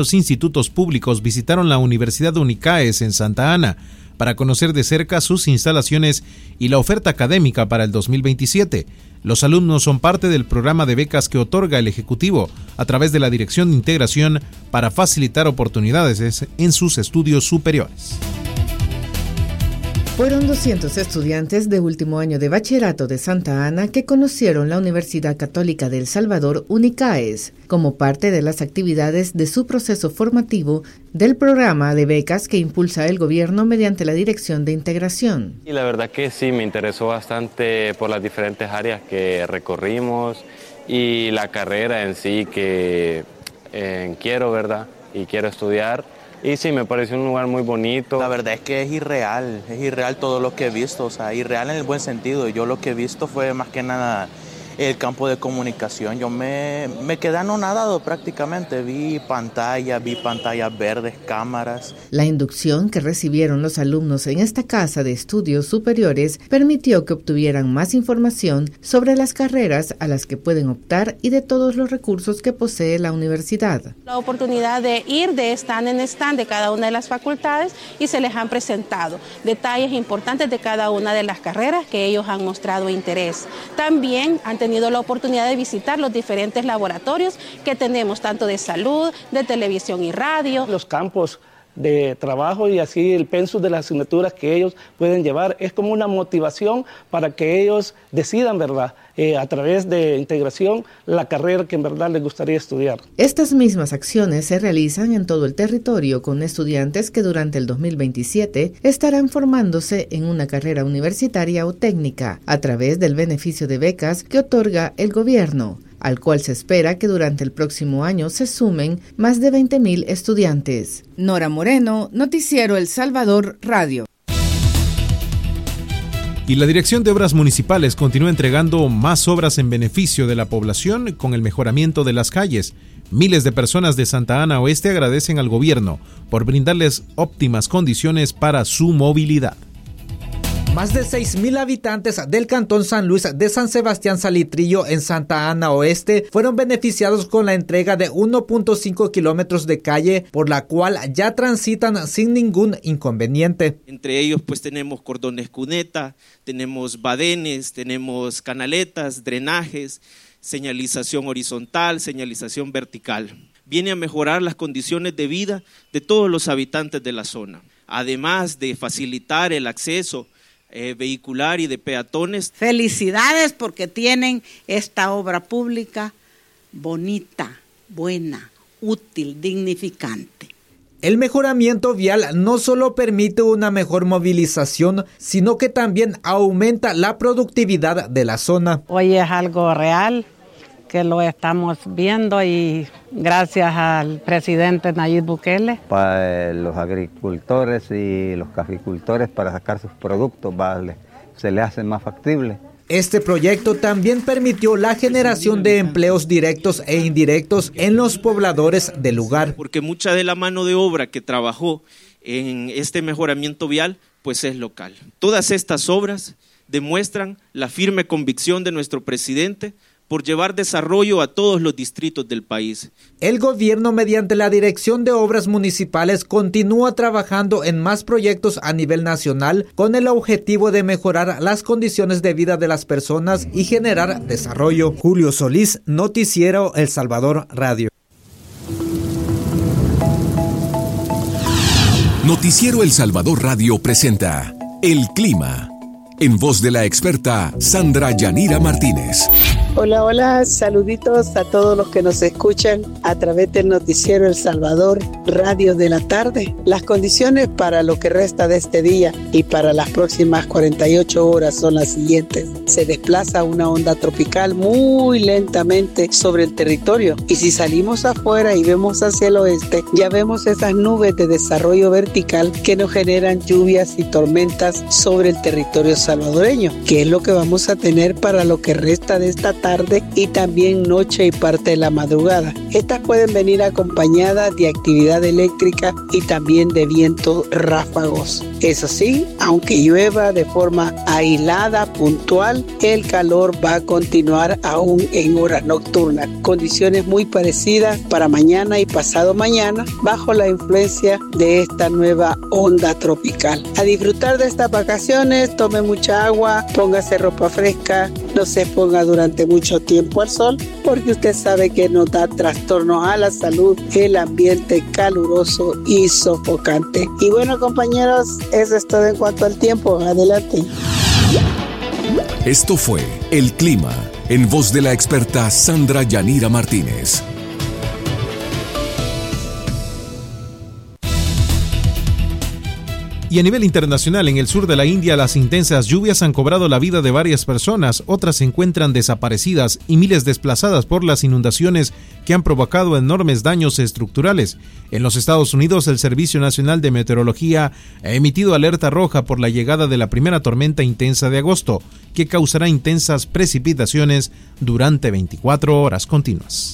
Los institutos públicos visitaron la Universidad Unicaes en Santa Ana para conocer de cerca sus instalaciones y la oferta académica para el 2027. Los alumnos son parte del programa de becas que otorga el Ejecutivo a través de la Dirección de Integración para facilitar oportunidades en sus estudios superiores. Fueron 200 estudiantes de último año de bachillerato de Santa Ana que conocieron la Universidad Católica de El Salvador, Unicaes, como parte de las actividades de su proceso formativo del programa de becas que impulsa el gobierno mediante la Dirección de Integración. Y la verdad que sí, me interesó bastante por las diferentes áreas que recorrimos y la carrera en sí que quiero, ¿verdad? Y quiero estudiar. Y sí, me pareció un lugar muy bonito. La verdad es que es irreal todo lo que he visto, o sea, irreal en el buen sentido. Yo lo que he visto fue más que nada el campo de comunicación. Yo me quedé anonadado prácticamente, vi pantallas verdes, cámaras. La inducción que recibieron los alumnos en esta casa de estudios superiores permitió que obtuvieran más información sobre las carreras a las que pueden optar y de todos los recursos que posee la universidad. La oportunidad de ir de stand en stand de cada una de las facultades y se les han presentado detalles importantes de cada una de las carreras que ellos han mostrado interés. También han tenido la oportunidad de visitar los diferentes laboratorios que tenemos, tanto de salud, de televisión y radio. Los campos de trabajo y así el pensum de las asignaturas que ellos pueden llevar es como una motivación para que ellos decidan, ¿verdad?, a través de integración, la carrera que en verdad les gustaría estudiar. Estas mismas acciones se realizan en todo el territorio con estudiantes que durante el 2027 estarán formándose en una carrera universitaria o técnica a través del beneficio de becas que otorga el gobierno, al cual se espera que durante el próximo año se sumen más de 20,000 estudiantes. Nora Moreno, Noticiero El Salvador Radio. Y la Dirección de Obras Municipales continúa entregando más obras en beneficio de la población con el mejoramiento de las calles. Miles de personas de Santa Ana Oeste agradecen al gobierno por brindarles óptimas condiciones para su movilidad. Más de 6,000 habitantes del Cantón San Luis de San Sebastián Salitrillo en Santa Ana Oeste fueron beneficiados con la entrega de 1.5 kilómetros de calle, por la cual ya transitan sin ningún inconveniente. Entre ellos pues tenemos cordones cuneta, tenemos badenes, tenemos canaletas, drenajes, señalización horizontal, señalización vertical. Viene a mejorar las condiciones de vida de todos los habitantes de la zona, además de facilitar el acceso vehicular y de peatones. Felicidades porque tienen esta obra pública bonita, buena, útil, dignificante. El mejoramiento vial no solo permite una mejor movilización, sino que también aumenta la productividad de la zona. Hoy es algo real que lo estamos viendo y gracias al presidente Nayib Bukele. Para los agricultores y los caficultores para sacar sus productos, se les hace más factible. Este proyecto también permitió la generación de empleos directos e indirectos en los pobladores del lugar. Porque mucha de la mano de obra que trabajó en este mejoramiento vial, pues es local. Todas estas obras demuestran la firme convicción de nuestro presidente por llevar desarrollo a todos los distritos del país. El gobierno, mediante la Dirección de Obras Municipales, continúa trabajando en más proyectos a nivel nacional con el objetivo de mejorar las condiciones de vida de las personas y generar desarrollo. Julio Solís, Noticiero El Salvador Radio. Noticiero El Salvador Radio presenta El Clima, en voz de la experta Sandra Yanira Martínez. Hola, saluditos a todos los que nos escuchan a través del Noticiero El Salvador Radio de la tarde. Las condiciones para lo que resta de este día y para las próximas 48 horas son las siguientes. Se desplaza una onda tropical muy lentamente sobre el territorio y si salimos afuera y vemos hacia el oeste, ya vemos esas nubes de desarrollo vertical que nos generan lluvias y tormentas sobre el territorio salvadoreño, que es lo que vamos a tener para lo que resta de esta tarde y también noche y parte de la madrugada. Estas pueden venir acompañadas de actividad eléctrica y también de vientos ráfagos. Eso sí, aunque llueva de forma aislada, puntual, el calor va a continuar aún en horas nocturnas. Condiciones muy parecidas para mañana y pasado mañana bajo la influencia de esta nueva onda tropical. A disfrutar de estas vacaciones, tome mucha agua, póngase ropa fresca, no se ponga durante mucho tiempo al sol porque usted sabe que nos da trastornos a la salud el ambiente caluroso y sofocante. Y bueno, compañeros, eso es todo en cuanto al tiempo. Adelante. Esto fue El Clima, en voz de la experta Sandra Yanira Martínez. Y a nivel internacional, en el sur de la India, las intensas lluvias han cobrado la vida de varias personas, otras se encuentran desaparecidas y miles desplazadas por las inundaciones que han provocado enormes daños estructurales. En los Estados Unidos, el Servicio Nacional de Meteorología ha emitido alerta roja por la llegada de la primera tormenta intensa de agosto, que causará intensas precipitaciones durante 24 horas continuas.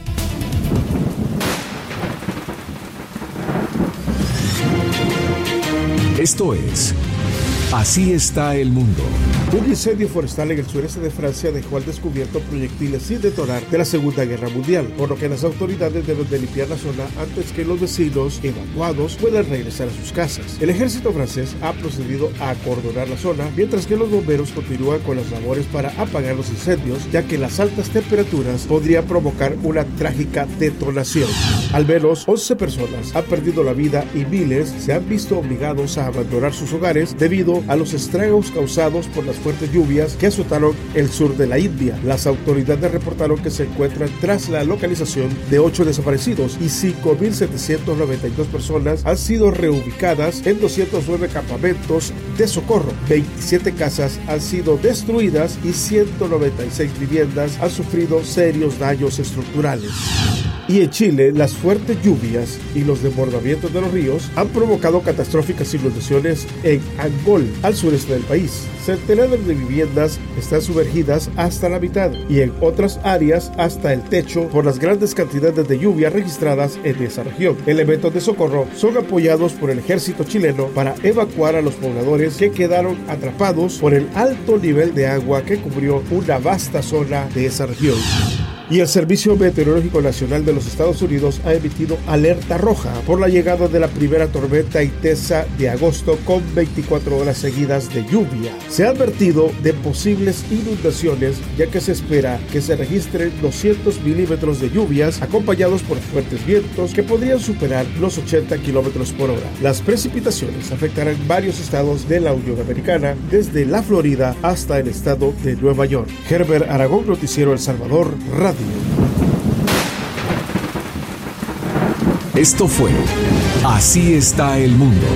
Esto es Así está el mundo. Un incendio forestal en el sureste de Francia dejó al descubierto proyectiles sin detonar de la Segunda Guerra Mundial, por lo que las autoridades deben de limpiar la zona antes que los vecinos evacuados puedan regresar a sus casas. El ejército francés ha procedido a acordonar la zona, mientras que los bomberos continúan con las labores para apagar los incendios, ya que las altas temperaturas podrían provocar una trágica detonación. Al menos 11 personas han perdido la vida y miles se han visto obligados a abandonar sus hogares debido a los estragos causados por las fuertes lluvias que azotaron el sur de la India. Las autoridades reportaron que se encuentran tras la localización de 8 desaparecidos y 5.792 personas han sido reubicadas en 209 campamentos de socorro. 27 casas han sido destruidas y 196 viviendas han sufrido serios daños estructurales. Y en Chile, las fuertes lluvias y los desbordamientos de los ríos han provocado catastróficas inundaciones en Angol, al sureste del país. Centenares de viviendas están sumergidas hasta la mitad y en otras áreas hasta el techo por las grandes cantidades de lluvia registradas en esa región. Elementos de socorro son apoyados por el ejército chileno para evacuar a los pobladores que quedaron atrapados por el alto nivel de agua que cubrió una vasta zona de esa región. Y el Servicio Meteorológico Nacional de los Estados Unidos ha emitido alerta roja por la llegada de la primera tormenta intensa de agosto con 24 horas seguidas de lluvia. Se ha advertido de posibles inundaciones, ya que se espera que se registren 200 milímetros de lluvias acompañados por fuertes vientos que podrían superar los 80 kilómetros por hora. Las precipitaciones afectarán varios estados de la Unión Americana, desde la Florida hasta el estado de Nueva York. Herbert Aragón, Noticiero El Salvador, Radio. Esto fue Así está el mundo.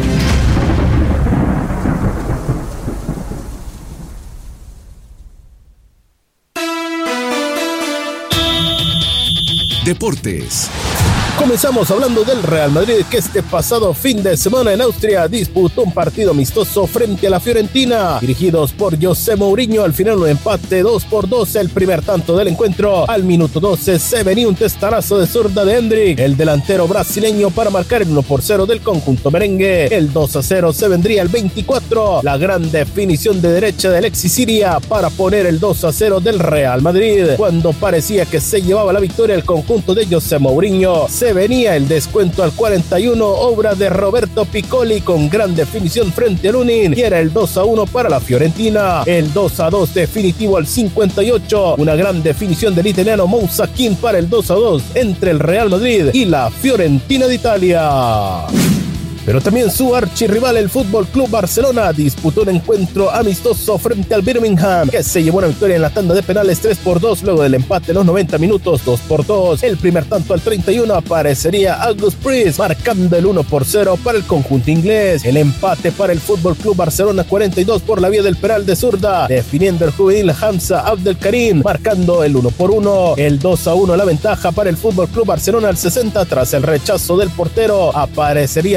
Deportes. Comenzamos hablando del Real Madrid, que este pasado fin de semana en Austria disputó un partido amistoso frente a la Fiorentina. Dirigidos por José Mourinho, al final un empate 2-2, el primer tanto del encuentro. Al minuto 12 se venía un testarazo de zurda de Endrick, el delantero brasileño, para marcar el 1-0 del conjunto merengue. El 2-0 se vendría al 24. La gran definición de derecha de Alexis Siria para poner el 2-0 del Real Madrid. Cuando parecía que se llevaba la victoria el conjunto de José Mourinho, se venía el descuento al 41, obra de Roberto Piccoli con gran definición frente a Lunin, y era el 2-1 para la Fiorentina. El 2-2 definitivo al 58, una gran definición del italiano Moussa King para el 2-2 entre el Real Madrid y la Fiorentina de Italia. Pero también su archirrival, el Fútbol Club Barcelona, disputó un encuentro amistoso frente al Birmingham, que se llevó una victoria en la tanda de penales 3-2, luego del empate en los 90 minutos 2-2. El primer tanto al 31 aparecería August Priest, marcando el 1-0 para el conjunto inglés. El empate para el Fútbol Club Barcelona 42 por la vía del penal de zurda, definiendo el juvenil Hamza Abdelkarim, marcando el 1-1. El 2-1 la ventaja para el Fútbol Club Barcelona al 60 tras el rechazo del portero. Aparecería nuevamente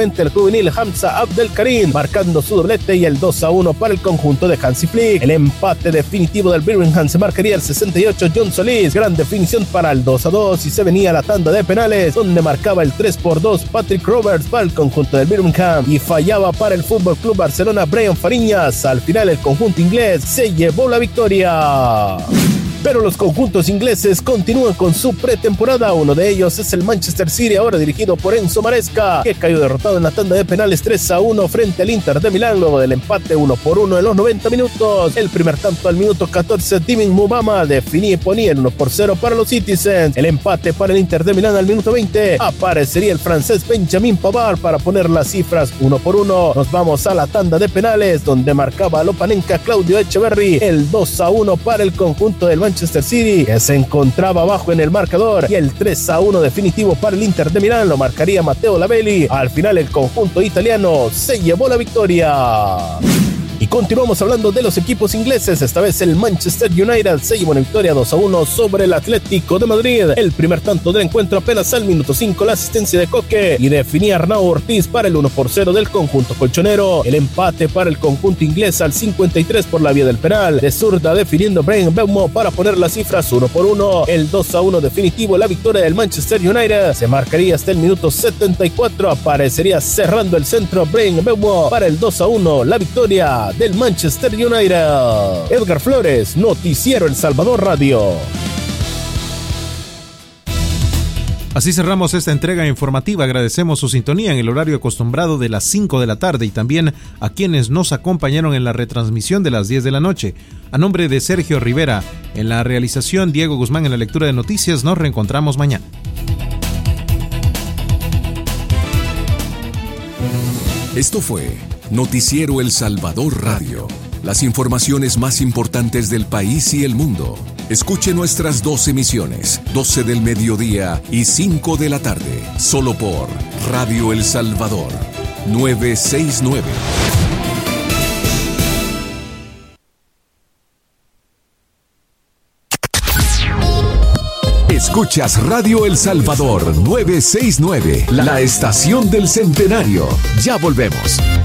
finalmente el juvenil Hamza Abdelkarim, marcando su doblete, y el 2-1 para el conjunto de Hansi Flick. El empate definitivo del Birmingham se marcaría el 68 John Solís, gran definición para el 2-2, y se venía la tanda de penales, donde marcaba el 3-2 Patrick Roberts para el conjunto del Birmingham, y fallaba para el Fútbol Club Barcelona Brian Fariñas. Al final el conjunto inglés se llevó la victoria. Pero los conjuntos ingleses continúan con su pretemporada. Uno de ellos es el Manchester City, ahora dirigido por Enzo Maresca, que cayó derrotado en la tanda de penales 3-1 frente al Inter de Milán, luego del empate 1-1 en los 90 minutos. El primer tanto al minuto 14, Timin Mubama definía y ponía el 1-0 para los Citizens. El empate para el Inter de Milán al minuto 20, aparecería el francés Benjamin Pavard para poner las cifras 1-1. Nos vamos a la tanda de penales, donde marcaba Lopanenka Claudio Echeverry, el 2-1 para el conjunto del Manchester City, que se encontraba abajo en el marcador, y el 3-1 definitivo para el Inter de Milán lo marcaría Matteo Lavelli. Al final el conjunto italiano se llevó la victoria. Y continuamos hablando de los equipos ingleses. Esta vez el Manchester United se llevó una victoria 2-1 sobre el Atlético de Madrid. El primer tanto del encuentro apenas al minuto 5, la asistencia de Coque, y definía Arnau Ortiz para el 1-0 del conjunto colchonero. El empate para el conjunto inglés al 53 por la vía del penal, de zurda definiendo Bryan Mbeumo para poner las cifras 1-1. El 2-1 definitivo, la victoria del Manchester United, se marcaría hasta el minuto 74. Aparecería cerrando el centro Bryan Mbeumo para el 2-1, la victoria del Manchester United. Edgar Flores, Noticiero El Salvador Radio. Así cerramos esta entrega informativa. Agradecemos su sintonía en el horario acostumbrado de las 5 de la tarde y también a quienes nos acompañaron en la retransmisión de las 10 de la noche. A nombre de Sergio Rivera, en la realización, Diego Guzmán en la lectura de noticias, nos reencontramos mañana. Esto fue Noticiero El Salvador Radio. Las informaciones más importantes del país y el mundo. Escuche nuestras 2 emisiones, 12 del mediodía y 5 de la tarde, solo por Radio El Salvador, 969. Escuchas Radio El Salvador 969, la estación del centenario. Ya volvemos.